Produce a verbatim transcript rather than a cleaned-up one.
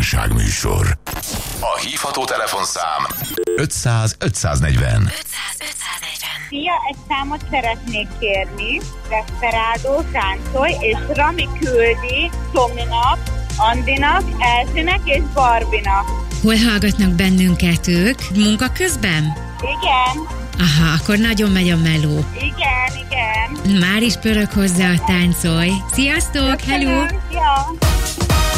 kívánságműsor. A hívható telefonszám ötszáz ötszáznegyven. ötszáz ötszáznegyven. Szia, egy számot szeretnék kérni. Desperado, Táncolj, és Rami küldi Tominak, Andinak, Elzének és Barbinak. Hol hallgatnak bennünket ők? Munka közben? Igen. Aha, akkor nagyon megy a meló. Igen, igen. Már is pörög hozzá a Táncolj. Sziasztok, hello! Ja.